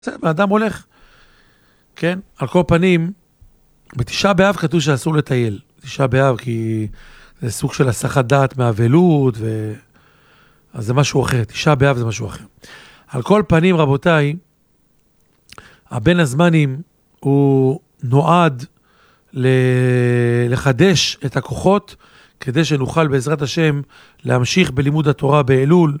בסדר, האדם הולך. כן? על כל פנים, בתשעה באב כתוב שאסור לטייל. בתשעה באב כי זה סוג של הסחת דעת מהאבלות, אז זה משהו אחר. תשעה באב זה משהו אחר. על כל פנים, רבותיי, הבן הזמנים הוא נועד לחדש את הכוחות, כדי שנוכל בעזרת השם להמשיך בלימוד התורה באלול,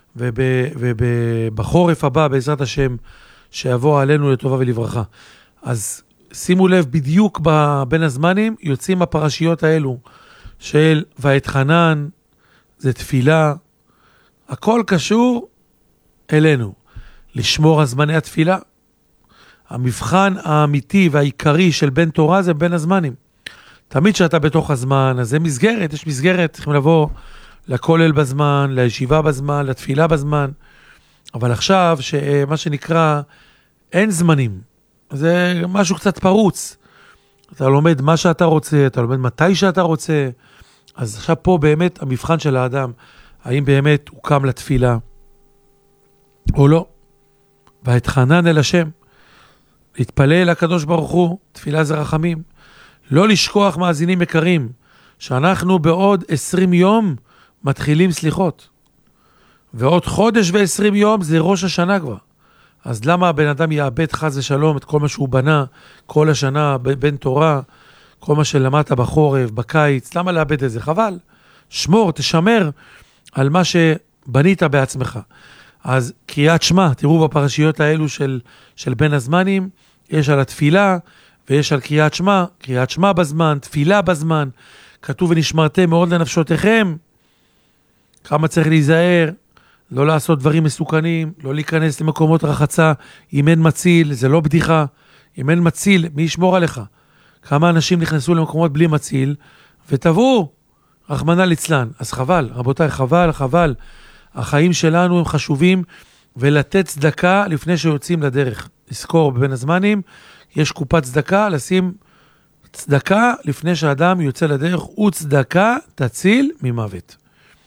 ובחורף הבא בעזרת השם, שיבוא עלינו לטובה ולברכה. אז שימו לב, בדיוק בין הזמנים יוצאים הפרשיות האלו של ואתחנן, זה תפילה, הכל קשור אלינו. לשמור על זמני התפילה. המבחן האמיתי והעיקרי של בן תורה זה בין הזמנים. תמיד שאתה בתוך הזמן, אז זה מסגרת, יש מסגרת, צריכים לבוא לכולל בזמן, לישיבה בזמן, לתפילה בזמן. אבל עכשיו, מה שנקרא, אין זמנים. זה משהו קצת פרוץ. אתה לומד מה שאתה רוצה, אתה לומד מתי שאתה רוצה. אז עכשיו פה באמת המבחן של האדם, האם באמת הוא קם לתפילה או לא. והתחנן אל השם, להתפלל לקדוש ברוך הוא, תפילה זה רחמים. לא לשכוח, מאזינים יקרים, שאנחנו בעוד 20 יום מתחילים סליחות. ועוד חודש ו20 יום זה ראש השנה כבר. אז למה הבן אדם יאבד חס ושלום את כל מה שהוא בנה, כל השנה, בן תורה, כל מה שלמדת בחורף, בקיץ, למה לאבד את זה? חבל. שמור, תשמר על מה שבנית בעצמך. אז קריאת שמע, תראו בפרשיות האלו של בין הזמנים, יש על התפילה, ויש על קריאת שמע בזמן, תפילה בזמן, כתוב ונשמרתם מאוד לנפשותיכם, כמה צריך להיזהר, לא לעשות דברים מסוכנים, לא להיכנס למקומות רחצה, אם אין מציל, זה לא בדיחה, אם אין מציל, מי ישמור עליך? כמה אנשים נכנסו למקומות בלי מציל, וטבעו, רחמנא ליצלן, אז חבל, רבותיי, חבל, החיים שלנו הם חשובים, ולתת צדקה לפני שיוצאים לדרך. לזכור בבין הזמנים, יש קופת צדקה, לשים צדקה לפני שהאדם יוצא לדרך, וצדקה תציל ממוות.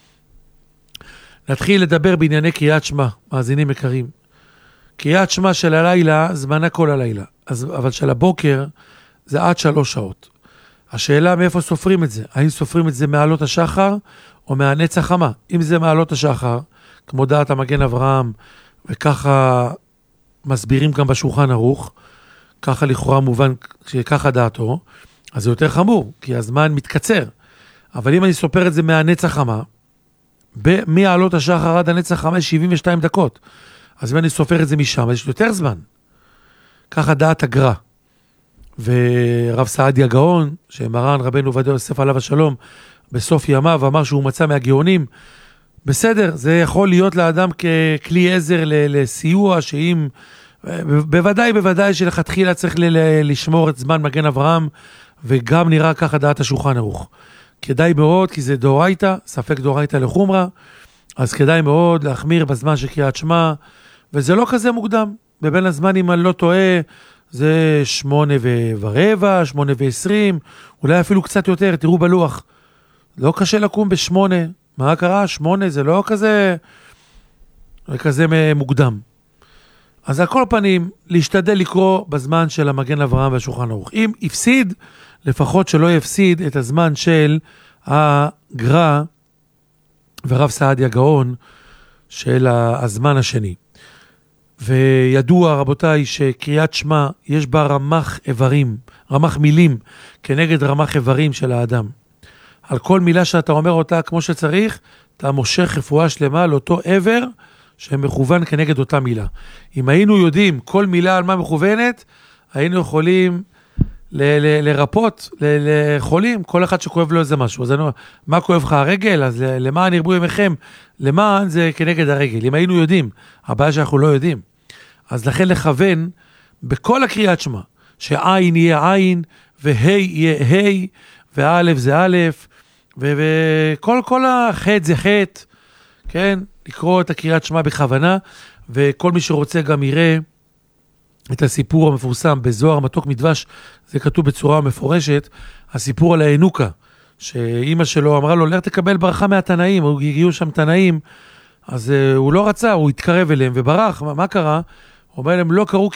נתחיל לדבר בענייני קריאת שמע, מאזינים יקרים. קריאת שמע של הלילה, זמנה כל הלילה, אבל של הבוקר זה עד 3 שעות. השאלה מאיפה סופרים את זה? האם סופרים את זה מעלות השחר או מהנץ החמה? אם זה מעלות השחר, כמו דעת המגן אברהם, וככה מסבירים גם בשולחן ערוך, ככה לכאורה מובן שככה דעתו, אז זה יותר חמור, כי הזמן מתקצר. אבל אם אני סופר את זה מהנץ החמה, מעלות השחר עד הנץ החמה 72 דקות. אז אם אני סופר את זה משם, אז יש יותר זמן. ככה דעת הגר"א. ורב סעדיה הגאון, שמרן רבנו עובדיה יוסף עליו השלום, בסוף ימיו אמר שהוא מצא מהגאונים, בסדר, זה יכול להיות לאדם ככלי עזר לסיוע, שאם, בוודאי שלכתחילה צריך לשמור את זמן מגן אברהם, וגם נראה ככה דעת השולחן ערוך. כדאי מאוד, כי זה דאורייתא, ספק דאורייתא לחומרא, אז כדאי מאוד להחמיר בזמן של קריאת שמע, וזה לא כזה מוקדם. בבין הזמן, אם אני לא טועה, זה 8:15, 8:20, אולי אפילו קצת יותר, תראו בלוח. לא קשה לקום ב8, מה קרה? 8 זה לא כזה מוקדם. אז על כל פנים, להשתדל לקרוא בזמן של המגן אברהם והשולחן ערוך. אם הפסיד, לפחות שלא יפסיד את הזמן של הגר"א ורב סעדיה הגאון של הזמן השני. וידוע רבותיי שקריאת שמע יש בה רמ"ח איברים, רמ"ח מילים כנגד רמ"ח איברים של האדם. על כל מילה שאתה אומר אותה כמו שצריך, אתה מושך רפואה שלמה לאותו עבר שמכוון כנגד אותה מילה. אם היינו יודעים כל מילה על מה מכוונת, היינו יכולים לרפות, לחולים, כל אחד שכואב לו איזה משהו. אז מה כואב לך הרגל? אז למען ירבו ימיכם, למען זה כנגד הרגל. אם היינו יודעים, הבעיה שאנחנו לא יודעים. אז לכן לכוון בכל הקריאת שמע, שעין יהיה עין, והי יהיה הי, ואלף זה אלף, וכל החטא זה חטא, כן? לקרוא את הקריאת שמע בכוונה, וכל מי שרוצה גם יראה את הסיפור המפורסם בזוהר מתוק מדבש, זה כתוב בצורה מפורשת, הסיפור על האנוקה, שאימא שלו אמרה לו, לך תקבל ברכה מהתנאים, הגיעו שם תנאים, אז הוא לא רצה, הוא התקרב אליהם וברח, מה קרה? אומר להם, לא קראו